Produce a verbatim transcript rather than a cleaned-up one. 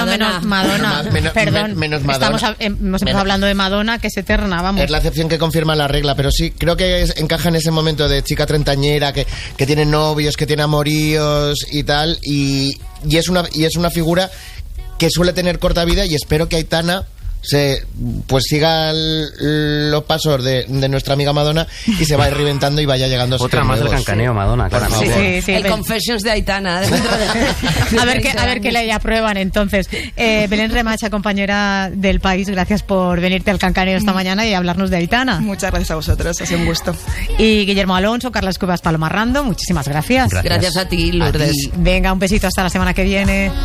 menos Madonna. Menos, Perdón, menos Madonna. Estamos a, hemos empezado hablando de Madonna, que es eterna, vamos. Es la excepción que confirma la regla, pero sí, creo que es, encaja en ese momento de chica treintañera, que, que tiene novios, que tiene amoríos y tal, y, y, es una, y es una figura que suele tener corta vida, y espero que Aitana se pues siga el, los pasos de, de nuestra amiga Madonna y se vaya reventando y vaya llegando a otra más del cancaneo, Madonna, claro. Sí, sí, sí, el Bel- Confessions de Aitana. De a ver qué a ver qué le aprueban entonces. Eh, Belén Remacha, compañera del País, gracias por venirte al cancaneo esta mañana y hablarnos de Aitana. Muchas gracias a vosotros, ha sido un gusto. Y Guillermo Alonso, Carlas Cuevas, Paloma Rando, muchísimas gracias. Gracias a ti, Lourdes. A ti. Venga, un besito hasta la semana que viene.